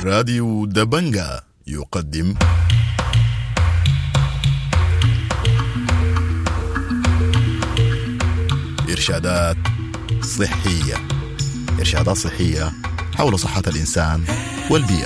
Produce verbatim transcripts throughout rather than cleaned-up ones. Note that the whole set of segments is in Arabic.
راديو دبنجا يقدم إرشادات صحية إرشادات صحية حول صحة الإنسان والبيئة.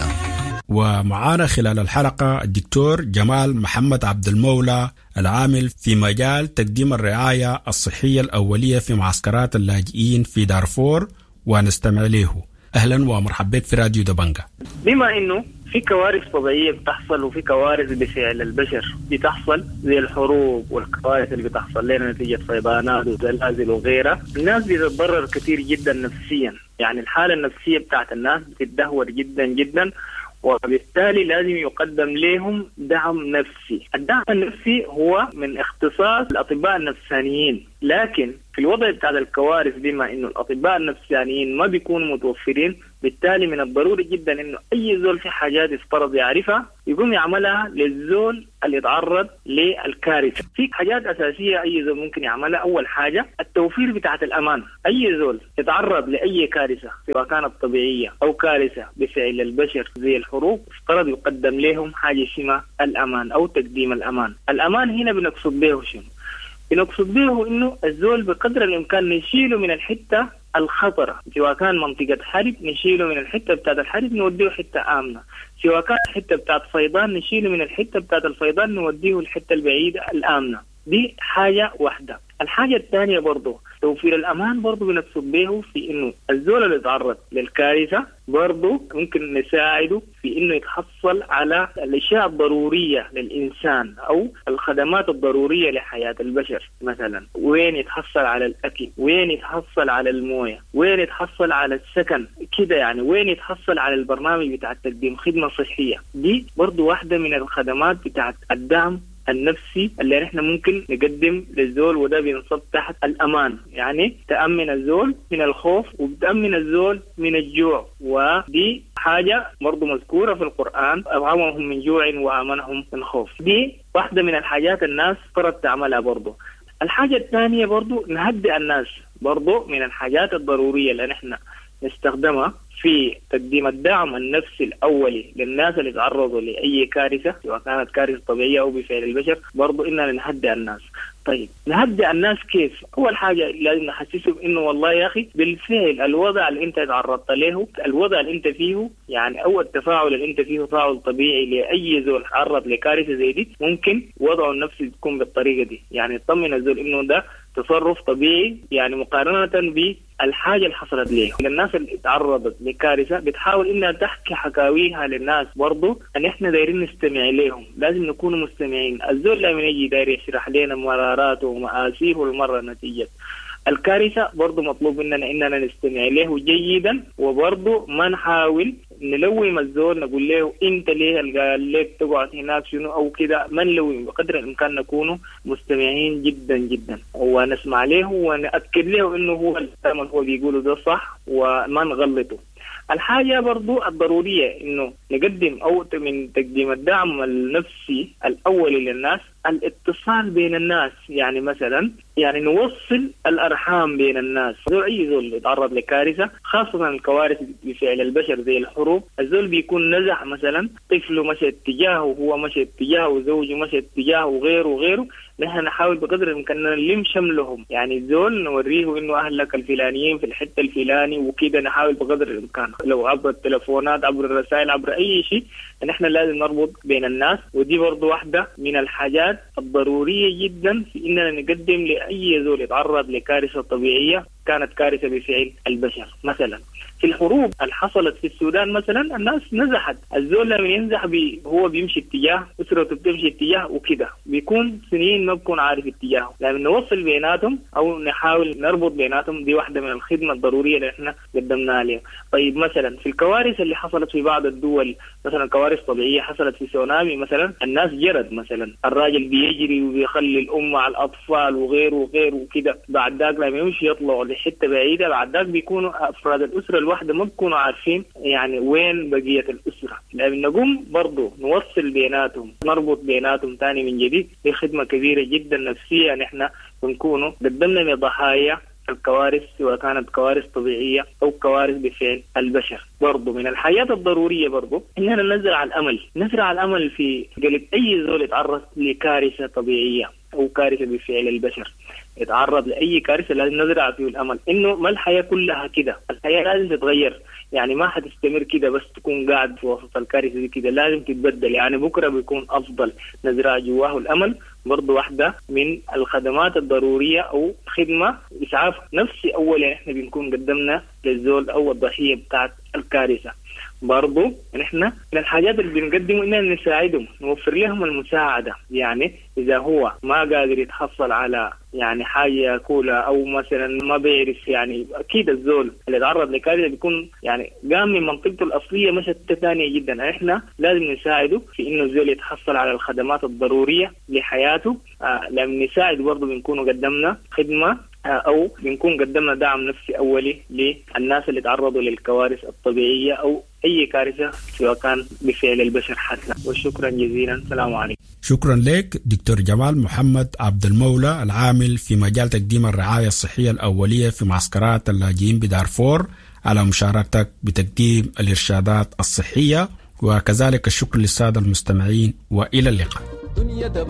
ومعانا خلال الحلقة الدكتور جمال محمد عبد المولى العامل في مجال تقديم الرعاية الصحية الأولية في معسكرات اللاجئين في دارفور، ونستمع له. أهلا ومرحبا بك في راديو دبنجا. بما إنه في كوارث طبيعية بتحصل وفي كوارث بفعل البشر بتحصل زي الحروب والكوارث اللي بتحصل لنا نتيجة فيضانات وزلازل وغيرها، الناس بتتضرر كثير جدا نفسيا، يعني الحالة النفسية بتاعت الناس بتتدهور جدا جدا، وبالتالي لازم يقدم لهم دعم نفسي. الدعم النفسي هو من اختصاص الأطباء النفسانيين، لكن في الوضع بتاع الكوارث بما إنه الأطباء النفسانيين ما بيكونوا متوفرين، بالتالي من الضروري جدا إنه أي زول في حاجات يفترض يعرفها يقوم يعملها للزول اللي يتعرض للكارثة. في حاجات أساسية أي زول ممكن يعملها. أول حاجة التوفير بتاعة الأمان. أي زول يتعرض لأي كارثة سواء كانت طبيعية أو كارثة بفعل البشر زي الحروب، افترض يقدم لهم حاجة اسمها الأمان أو تقديم الأمان. الأمان هنا بنقصد به شنو؟ بنقصد به إنه الزول بقدر الإمكان نشيله من الحتة الخطرة، سواء كان منطقة حرب نشيله من الحتة بتاعت الحرب نوديه حتة آمنة، سواء كان الحتة بتاعت فيضان نشيله من الحتة بتاعت الفيضان نوديه الحتة البعيدة الآمنة. دي حاجة واحدة. الحاجة الثانية برضو توفير الأمان، برضو بنقصد به في إنه الزول اللي يتعرض للكارثة برضو ممكن نساعده في إنه يتحصل على الأشياء الضرورية للإنسان أو الخدمات الضرورية لحياة البشر. مثلا وين يتحصل على الأكل، وين يتحصل على الموية، وين يتحصل على السكن كده، يعني وين يتحصل على البرنامج بتاع تقديم خدمة صحية. دي برضو واحدة من الخدمات بتاعت الدعم النفسي اللي نحن ممكن نقدم للزول، وده بينصب تحت الأمان، يعني تأمن الزول من الخوف وبتأمن الزول من الجوع، ودي حاجة برضو مذكورة في القرآن، أطعمهم من جوع وآمنهم من خوف. دي واحدة من الحاجات الناس فرض تعملها. برضو الحاجة الثانية برضو نهدئ الناس، برضو من الحاجات الضرورية اللي نحن نستخدمها في تقديم الدعم النفسي الأولي للناس اللي تعرضوا لأي كارثة سواء كانت كارثة طبيعية أو بفعل البشر، برضو إننا نهدئ الناس. طيب نهدئ الناس كيف؟ أول حاجة لازم نحسسهم إنه والله يا أخي بالفعل الوضع اللي أنت تعرضت له، الوضع اللي أنت فيه، يعني أول تفاعل اللي أنت فيه تفاعل طبيعي لأي زول تعرض لكارثة زي دي، ممكن وضعه النفسي تكون بالطريقة دي، يعني تطمن الزول إنه ده تصرف طبيعي، يعني مقارنة بالحاجة اللي حصلت له. الناس اللي تعرضت لكارثة بتحاول إنها تحكي حكاويها للناس، برضو أن إحنا دايرين نستمع لهم، لازم نكون مستمعين. الزول لما يجي داير يشرح لنا مراراته ومآسيه المرة نتيجة الكارثة، برضو مطلوب مننا إننا نستمع له جيدا، وبرضو ما نحاول نلوم الزول نقول له انت ليه قال لك تقعد هناك شنو او كده، ما نلوم. بقدر الامكان نكون مستمعين جدا جدا ونسمع له ونأكد له انه هو الكلام هو بيقوله ده صح وما نغلطه. الحاجة برضو الضرورية انه نقدم او من تقديم الدعم النفسي الاولي للناس الاتصال بين الناس، يعني مثلا يعني نوصل الارحام بين الناس. زول اي زول يتعرض لكارثة، خاصة الكوارث بفعل البشر زي الحروب، الزول بيكون نزح مثلا طفله مشى اتجاهه، هو مشى اتجاهه، زوجه مشى اتجاهه، وغيره وغيره، نحن نحاول بقدر الامكان نلم شملهم، يعني الزول نوريه انه اهلك الفلانيين في الحته الفلاني وكده، نحاول بقدر الامكان لو عبر التلفونات عبر الرسائل عبر اي شيء، نحن لازم نربط بين الناس. ودي برضو واحده من الحاجات الضروريه جدا في اننا نقدم لاي زول يتعرض لكارثه طبيعيه كانت كارثه بفعل البشر. مثلا في الحروب اللي حصلت في السودان مثلا، الناس نزحت، الزول لما ينزح بي هو بيمشي اتجاه، اسرته بتمشي اتجاه وكده، بيكون سنين ما بكون عارف اتجاهه، لازم نوصل بيناتهم او نحاول نربط بيناتهم. دي واحده من الخدمه الضروريه اللي احنا قدمناها عليها. طيب مثلا في الكوارث اللي حصلت في بعض الدول، مثلا كوارث طبيعيه حصلت في سونامي مثلا، الناس جرد مثلا، الراجل بيجري وبيخلي الام على الاطفال وغيره وغيره وكده، بعد ذاك لما يمشي يطلعوا لحته بعيده، بعد ذاك بيكونوا افراد الاسره الواحده ما بيكونوا عارفين يعني وين بقيه الاسره. لازم نقوم برضو نوصل بيناتهم، نربط بيناتهم تاني من جديد. دي خدمه كبيره جدا نفسيه نحن بنكونوا قدمنا لضحايا الكوارث سواء كانت كوارث طبيعية أو كوارث بفعل البشر. برضو من الحاجات الضرورية برضو إننا نزرع الأمل، نزرع الأمل في قلب أي زول يتعرض لكارثة طبيعية أو كارثة بفعل البشر، يتعرض لأي كارثة لازم نزرع فيه الأمل إنه ما الحياة كلها كده، الحياة لازم تتغير، يعني ما حتستمر كده بس تكون قاعد في وسط الكارثة دي كده، لازم تتبدل، يعني بكرة بيكون أفضل، نزرع جواه الأمل. برضو واحدة من الخدمات الضرورية أو خدمة إسعاف نفسي أولا إحنا بنكون قدمنا للزول أو الضحية بتاعت الكارثة. برضو نحن من الحاجات اللي بنقدمه إننا نساعدهم، نوفر لهم المساعدة، يعني إذا هو ما قادر يتحصل على يعني حاجة يأكلها أو مثلا ما بيعرف، يعني أكيد الزول اللي تعرض لكارثة بيكون يعني قام من منطقته الأصلية مشت ثانية جدا، إحنا لازم نساعده في إنه الزول يتحصل على الخدمات الضرورية لحياته. آه لما نساعد برضو بنكون قدمنا خدمة أو بنكون قدمنا دعم نفسي أولي للناس اللي تعرضوا للكوارث الطبيعية أو أي كارثة سواء كان بفعل البشر حتى. وشكرا جزيلا، السلام عليكم. شكرا لك دكتور جمال محمد عبد المولى، العامل في مجال تقديم الرعاية الصحية الأولية في معسكرات اللاجئين بدارفور، على مشاركتك بتقديم الإرشادات الصحية، وكذلك الشكر للسادة المستمعين، وإلى اللقاء.